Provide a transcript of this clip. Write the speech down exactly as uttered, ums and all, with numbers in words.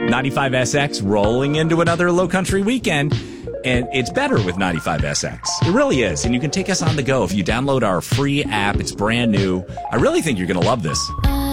ninety-five S X rolling into another Low Country weekend. And it's better with ninety-five S X. It really is. And you can take us on the go if you download our free app. It's brand new. I really think you're going to love this.